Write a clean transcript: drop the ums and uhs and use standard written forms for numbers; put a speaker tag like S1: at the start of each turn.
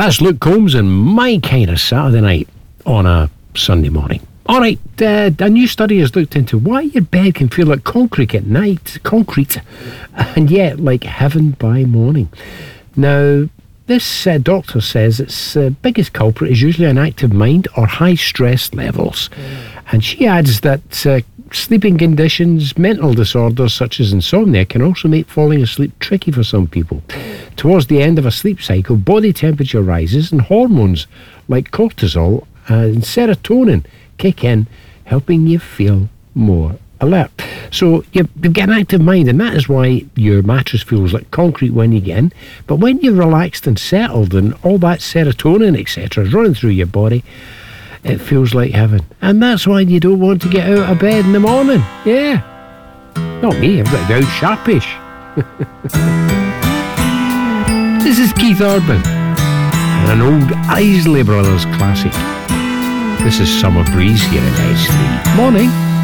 S1: That's Luke Combs and My Kind of Saturday Night on a Sunday morning. Alright, a new study has looked into why your bed can feel like concrete at night, and yet like heaven by morning. Now, this doctor says its biggest culprit is usually an active mind or high stress levels. And she adds that sleeping conditions, mental disorders such as insomnia can also make falling asleep tricky for some people. Towards the end of a sleep cycle, body temperature rises and hormones like cortisol and serotonin kick in, helping you feel more alert. So you get an active mind, and that is why your mattress feels like concrete when you get in. But when you're relaxed and settled and all that serotonin, etc., is running through your body, it feels like heaven. And that's why you don't want to get out of bed in the morning. Yeah. Not me, I've got to go out sharpish. This is Keith Urban and an old Isley Brothers classic. This is Summer Breeze here at S3. Morning.